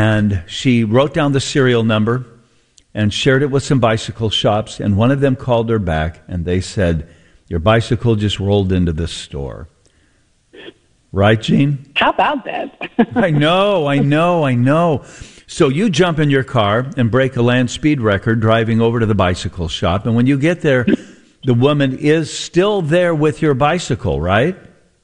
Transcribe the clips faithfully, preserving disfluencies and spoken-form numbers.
And she wrote down the serial number and shared it with some bicycle shops, and one of them called her back, and they said, your bicycle just rolled into this store. Right, Gene? How about that? I know, I know, I know. So you jump in your car and break a land speed record driving over to the bicycle shop, and when you get there, the woman is still there with your bicycle, right?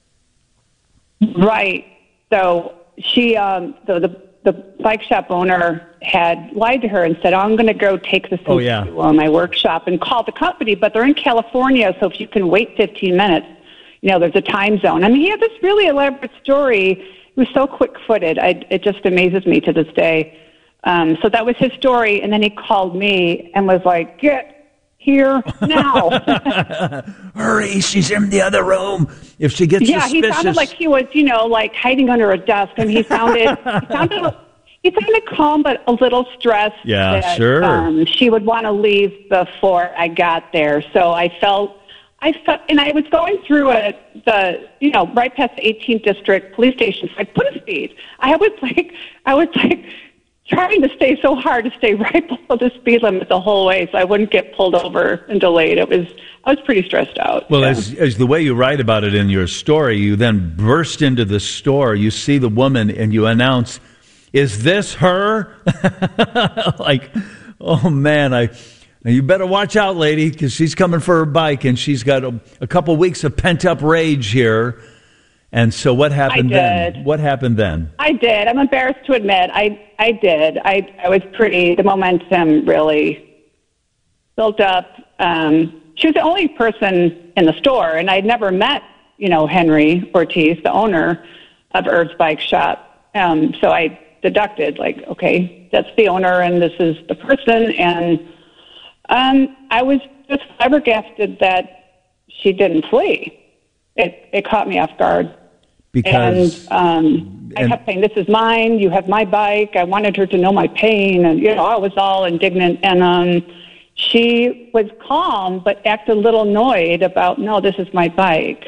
Right. So she, um, so the the bike shop owner had lied to her and said, I'm going to go take this oh, yeah. to uh, my workshop and call the company, but they're in California, so if you can wait fifteen minutes, you know, there's a time zone. I mean, he had this really elaborate story. It was so quick-footed. I, it just amazes me to this day. Um, so that was his story, and then he called me and was like, get here now. Hurry, she's in the other room. If she gets yeah, suspicious. he sounded like he was, you know, like hiding under a desk. I mean, he sounded, he sounded, he sounded calm, but a little stressed. Yeah, that, sure. Um, she would want to leave before I got there. So I felt, I felt, and I was going through a, the, you know, right past the eighteenth District Police Station. So I put a speed. I was like, I was like, trying to stay so hard to stay right below the speed limit the whole way so I wouldn't get pulled over and delayed. It was, I was pretty stressed out. Well, yeah. as, as the way you write about it in your story, you then burst into the store, you see the woman, and you announce, is this her? Like, oh man, I, you better watch out, lady, because she's coming for her bike, and she's got a, a couple weeks of pent-up rage here. And so what happened then? What happened then? I did. I'm embarrassed to admit. I I did. I, I was pretty, the momentum really built up. Um, she was the only person in the store, and I'd never met, you know, Henry Ortiz, the owner of Irv's Bike Shop. Um, so I deducted, like, okay, that's the owner, and this is the person. And um, I was just flabbergasted that she didn't flee. It, it caught me off guard. Because and, um, and, I kept saying, this is mine, you have my bike. I wanted her to know my pain, and, you know, I was all indignant. And um, she was calm, but acted a little annoyed about, no, this is my bike.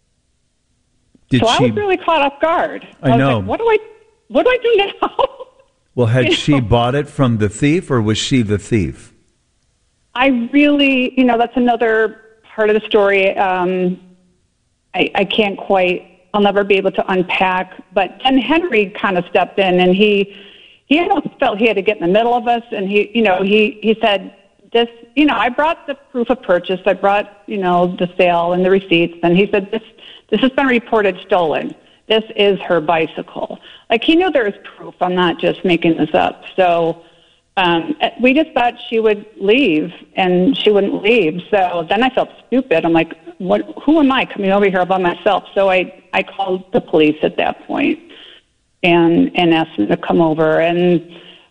Did so she, I was really caught off guard. I, I was know. Like, what do I, what do I do now? Well, had you she know? bought it from the thief, or was she the thief? I really, you know, that's another part of the story. Um, I, I can't quite... I'll never be able to unpack. But then Henry kind of stepped in, and he he almost felt he had to get in the middle of us. And he, you know, he he said, "This, you know, I brought the proof of purchase. I brought, you know, the sale and the receipts." And he said, "This this has been reported stolen. This is her bicycle." Like, he knew there was proof. I'm not just making this up. So um, we just thought she would leave, and she wouldn't leave. So then I felt stupid. I'm like, what, who am I coming over here by myself? So I, I called the police at that point and, and asked them to come over. And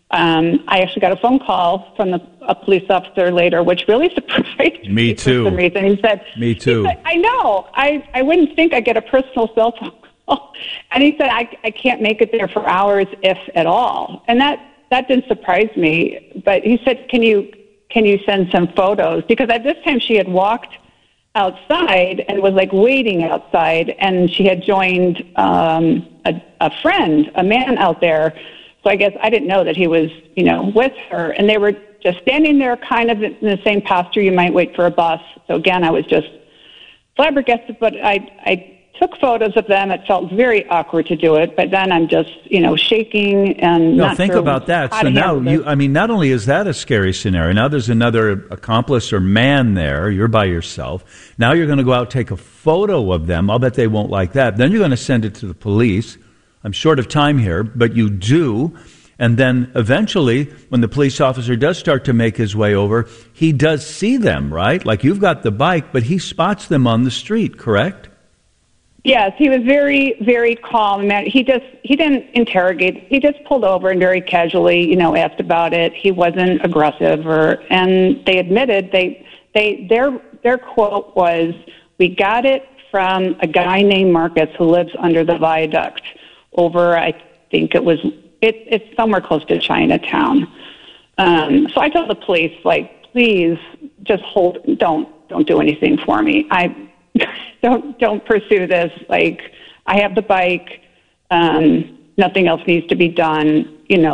um, I actually got a phone call from the, a police officer later, which really surprised me. Me too. For some reason. He said, Me too. He said, I know. I, I wouldn't think I'd get a personal cell phone call. And he said, I, I can't make it there for hours, if at all. And that, that didn't surprise me. But he said, can you, can you send some photos? Because at this time she had walked outside and was like waiting outside, and she had joined um, a, a friend, a man out there. So I guess I didn't know that he was, you know, with her. And they were just standing there kind of in the same posture you might wait for a bus. So again, I was just flabbergasted, but I, I took photos of them. It felt very awkward to do it, but then I'm just, you know, shaking and no, not think sure about that. how So to now handle you, this. I mean, not only is that a scary scenario, now there's another accomplice or man there. You're by yourself. Now you're going to go out, take a photo of them. I'll bet they won't like that. Then you're going to send it to the police. I'm short of time here, but you do. And then eventually, when the police officer does start to make his way over, he does see them, right? Like, you've got the bike, but he spots them on the street, correct? Yes, he was very, very calm. He just, he didn't interrogate. He just pulled over and very casually, you know, asked about it. He wasn't aggressive, or, and they admitted they, they, their, their quote was, "We got it from a guy named Marcus who lives under the viaduct over, I think it was, it, it's somewhere close to Chinatown." Um, so I told the police, like, please just hold, don't, don't do anything for me. I, Don't don't pursue this. Like, I have the bike. Um, nothing else needs to be done.